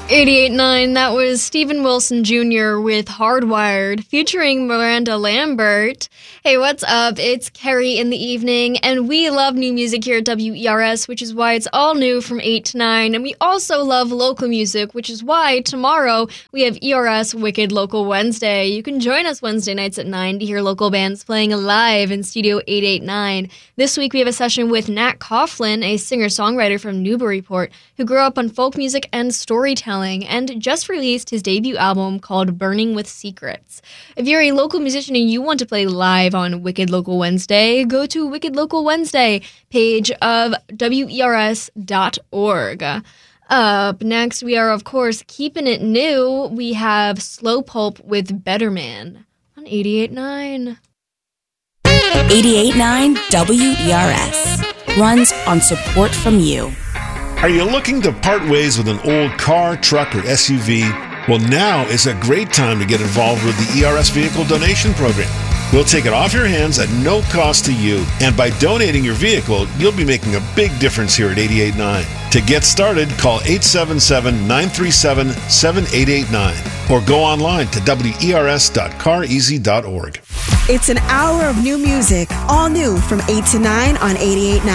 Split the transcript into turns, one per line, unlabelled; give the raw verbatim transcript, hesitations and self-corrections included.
eighty-eight point nine, that was Stephen Wilson Junior with Hardwired, featuring Miranda Lambert. Hey, what's up? It's Kerry in the evening, and we love new music here at W E R S, which is why it's all new from eight to nine, and we also love local music, which is why tomorrow we have E R S Wicked Local Wednesday. You can join us Wednesday nights at nine to hear local bands playing live in Studio eight eighty-nine. This week we have a session with Nat Coughlin, a singer-songwriter from Newburyport, who grew up on folk music and storytelling, and just released his debut album called Burning with Secrets. If you're a local musician and you want to play live on Wicked Local Wednesday, go to Wicked Local Wednesday page of W E R S dot org. Up next, we are, of course, keeping it new. We have Slow Pulp with Better Man on eighty-eight point nine.
eighty-eight point nine W E R S runs on support from you.
Are you looking to part ways with an old car, truck, or S U V? Well, now is a great time to get involved with the E R S Vehicle Donation Program. We'll take it off your hands at no cost to you. And by donating your vehicle, you'll be making a big difference here at eighty-eight point nine. To get started, call eight seven seven, nine three seven, seven eight eight nine or go online to W E R S dot car easy dot org.
It's an hour of new music, all new from eight to nine on eighty-eight point nine.